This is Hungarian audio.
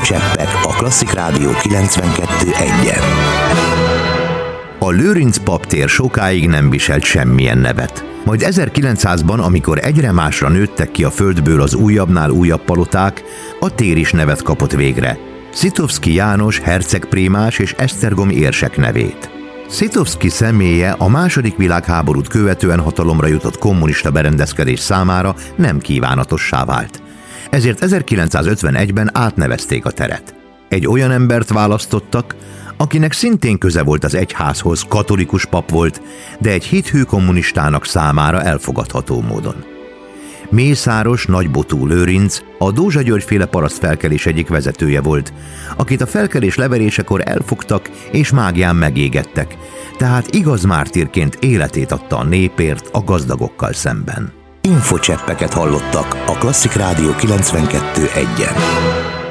Infocseppek a Klasszik Rádió 92.1-en. A Lőrinc paptér sokáig nem viselt semmilyen nevet. Majd 1900-ban, amikor egyre másra nőttek ki a földből az újabbnál újabb paloták, a tér is nevet kapott végre. Szitovszky János hercegprímás és esztergomi érsek nevét. Szitovszky személye a II. Világháborút követően hatalomra jutott kommunista berendezkedés számára nem kívánatossá vált. Ezért 1951-ben átnevezték a teret. Egy olyan embert választottak, akinek szintén köze volt az egyházhoz, katolikus pap volt, de egy hithű kommunistának számára elfogadható módon. Mészáros Nagybotú Lőrinc a Dózsa György-féle parasztfelkelés egyik vezetője volt, akit a felkelés leverésekor elfogtak és mágián megégettek, tehát igaz mártírként életét adta a népért a gazdagokkal szemben. Infocseppeket hallottak a Klasszik Rádió 92.1-en.